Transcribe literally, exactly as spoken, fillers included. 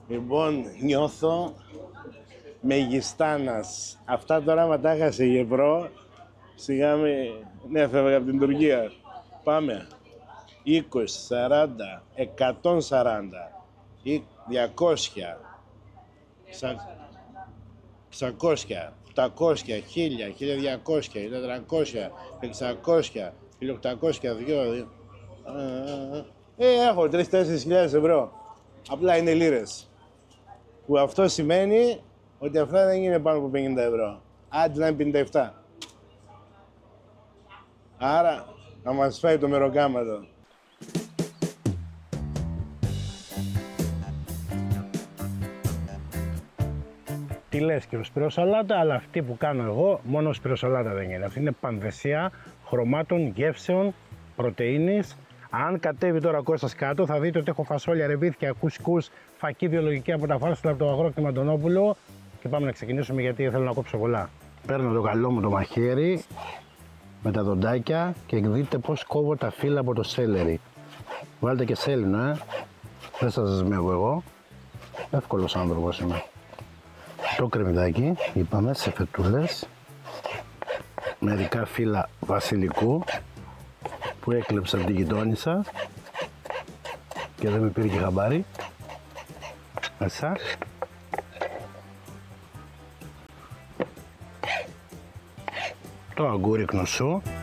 Λοιπόν, νιώθω μεγιστάνας. Αυτά τώρα άμα τα είχα σε ευρώ, σιγά με... ναι, φεύγα από την Τουρκία. Πάμε. είκοσι, σαράντα, εκατόν σαράντα, διακόσια, εξακόσια, οκτακόσια, χίλια, χίλια διακόσια, χίλια τετρακόσια, εξακόσια, χίλια οκτακόσια, δύο. Ε, έχω τρεις τέσσερις χιλιάδες ευρώ. Απλά είναι λίρες. Που αυτό σημαίνει ότι αυτά δεν είναι πάνω από πενήντα ευρώ. Άντε να είναι πενήντα επτά. Άρα, να μας φάει το μεροκάματο. Τι λες και σπυροσαλάτα, αλλά αυτή που κάνω εγώ, μόνο σπυροσαλάτα δεν είναι. Αυτή είναι πανδεσία χρωμάτων, γεύσεων, πρωτεΐνης. Αν κατέβει τώρα ο Κώστας κάτω, θα δείτε ότι έχω φασόλια, ρεβίθια, κουσκούς, φακή βιολογική από τα φάρσουλα από το αγρόκτημα Αντωνόπουλο. Και πάμε να ξεκινήσουμε γιατί θέλω να κόψω πολλά. Παίρνω το καλό μου το μαχαίρι με τα δοντάκια και δείτε πώς κόβω τα φύλλα από το σέλερι. Βάλτε και σέλινο, ε. Δεν σας δεσμεύω εγώ. Εύκολος άνθρωπος είμαι. Το κρεμμυδάκι, είπαμε, σε φετούλες. Μερικά φύλλα βασιλικού που έκλεψα από την γειτόνισσα και δεν με πήρε και χαμπάρι. Μέσα. Το αγκούρι γνωσού.